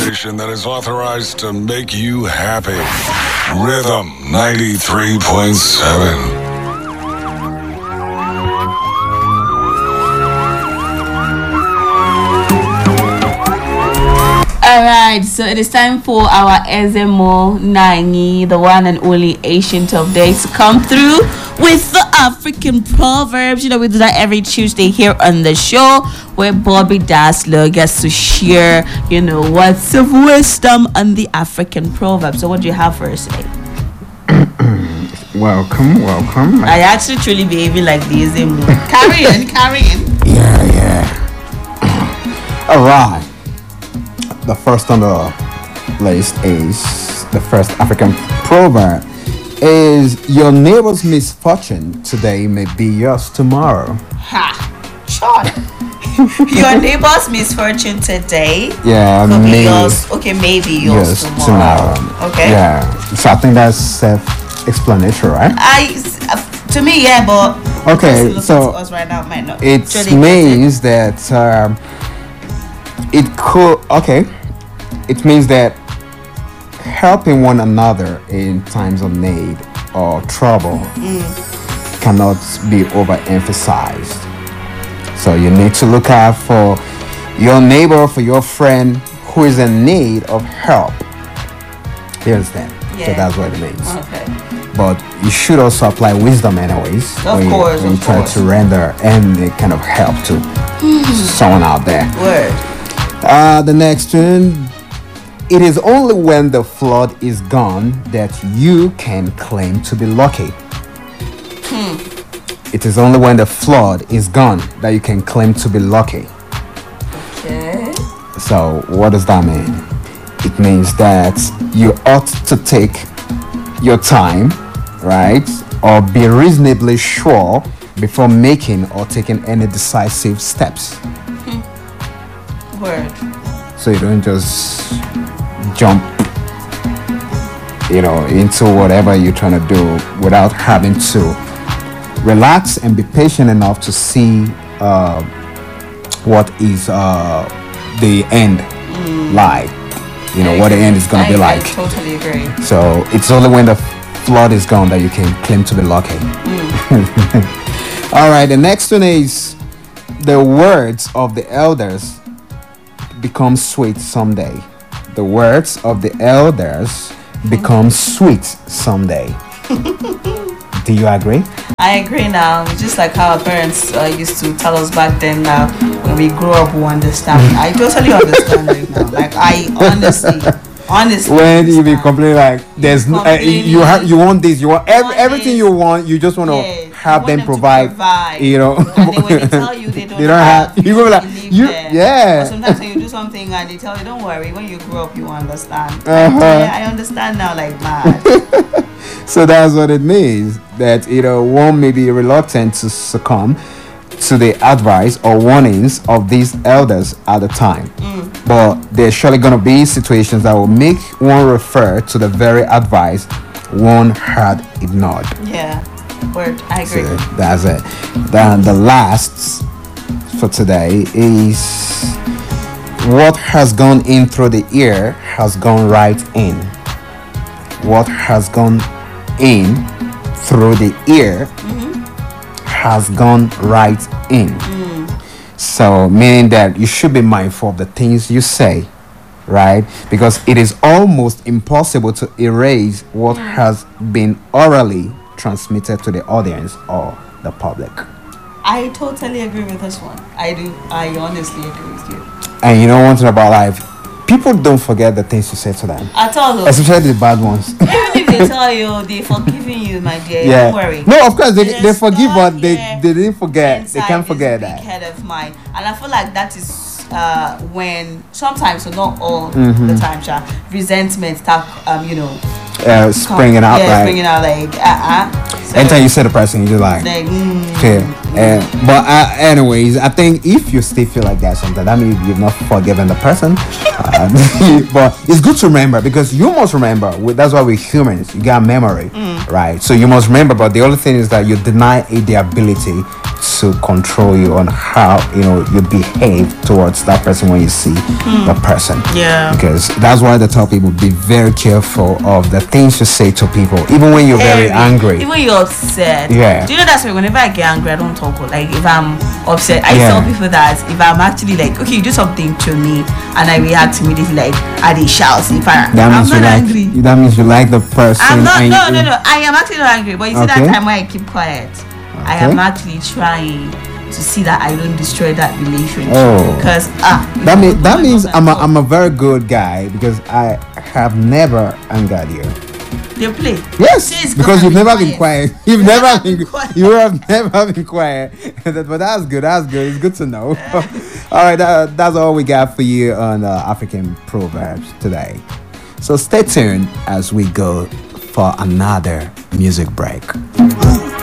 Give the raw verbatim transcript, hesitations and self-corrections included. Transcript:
station that is authorized to make you happy. Rhythm ninety-three point seven. Alright, so it is time for our Ezemo Nangi, the one and only ancient of days, to come through with the African proverbs. You know, we do that every Tuesday here on the show, where Bobby Dazzler gets to share, you know, words of wisdom on the African proverbs. So what do you have for us today? Welcome, welcome. I actually truly behaving like the Ezemo. Carry on, carry on. Yeah, yeah. Alright. The first on the list is the first African proverb is your neighbor's misfortune today may be yours tomorrow. Ha! Short. Your neighbor's misfortune today Yeah, could be may- yours. Okay, maybe yours Yes, tomorrow. tomorrow. Okay. Yeah. So I think that's self-explanatory, right? I, to me, yeah, but Okay, the person so looking to us right now might not. It truly get means that um, it could. Okay, it means that helping one another in times of need or trouble cannot be overemphasized. So you need to look out for your neighbor, for your friend who is in need of help. You understand? So Yeah. that's what it means. Okay. But you should also apply wisdom anyways. Of when you- course, when you of try course. to render any kind of help to someone out there. Word. Uh, the next one. It is only when the flood is gone that you can claim to be lucky. It is only when the flood is gone that you can claim to be lucky. Okay. So, what does that mean? It means that you ought to take your time, right? Or be reasonably sure before making or taking any decisive steps. Word. So you don't just jump, you know, into whatever you're trying to do without having to relax and be patient enough to see uh, what is uh, the end like. You know, I what the agree. end is going I- to be I like. totally agree. So it's only when the flood is gone that you can claim to be lucky. All right, the next one is the words of the elders become sweet someday. The words of the elders become sweet someday. Do you agree? I agree now. It's just like how our parents uh, used to tell us back then. Now, when we grow up, we understand. I totally understand right now. Like I honestly, honestly. When you be understand. complaining like there's no, uh, you have you want this, you want every, want everything this. you want, you just want to Yes, you have want them them to provide, provide. you know. And then when they tell you they don't, They don't have- you go be like, believe you- them. yeah. Or sometimes when you do something and they tell you, don't worry. When you grow up, you understand. Uh-huh. Yeah, I understand now. Like mad. So that's what it means, that you know one may be reluctant to succumb to the advice or warnings of these elders at the time, but there's surely going to be situations that will make one refer to the very advice one had ignored. Yeah. Word. I agree. So that's it. Then the last for today is what has gone in through the ear has gone right in. What has gone in through the ear has gone right in. So meaning that you should be mindful of the things you say, right? Because it is almost impossible to erase what has been orally transmitted to the audience or the public. I totally agree with this one. I do. I honestly agree with you. And you know one thing about life, people don't forget the things you say to them, At all, though. especially the bad ones. Even if they tell you they forgiving you, my dear, Yeah. don't worry. No, of course they, There's they forgive, stuff but they, here they didn't forget. They inside can't this forget big that. head of mine, and I feel like that is uh, when sometimes, so not all Mm-hmm. the time, sha, resentment start, um, you know, Uh, come- springing out, yeah, right? springing out like uh uh. So, Anytime you say the person, you're just like, like, mm, okay, Uh, but uh, anyways, I think if you still feel like that sometimes, that means you've not forgiven the person. Uh, but it's good to remember because you must remember. we- That's why we're humans. You got memory, right? So you must remember. But the only thing is that you deny it the ability to control you on how you know you behave towards that person when you see the person. Yeah. Because that's why they tell people be very careful of the things you say to people, even when you're very Every- angry. Even when you're upset. Yeah. Do you know that's why whenever I get angry, I don't talk. Like if I'm upset, I Yeah. tell people that if I'm actually like, okay, you do something to me, and I react immediately like I did shout. If I, That I'm means you not like. angry. That means you like the person. I'm not. and No, you- no, no. I am actually not angry. But you see Okay. that time where I keep quiet, I Okay. am actually trying to see that I don't destroy that relationship. Oh. Because ah, That means oh that my means God, I'm a, my I'm a very good guy because I have never angered you. God. They play. Yes, Say it's because you've I've never been quiet. You've Never never been been quiet. you have never been quiet. But that's good. That's good. It's good to know. All right, that, that's all we got for you on uh, African Proverbs today. So stay tuned as we go for another music break.